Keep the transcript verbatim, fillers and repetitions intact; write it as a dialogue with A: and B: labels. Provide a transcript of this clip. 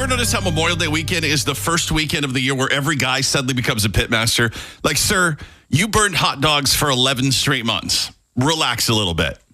A: ever notice how Memorial Day weekend is the first weekend of the year where every guy suddenly becomes a pitmaster? Like, sir, you burned hot dogs for eleven straight months. Relax a little bit.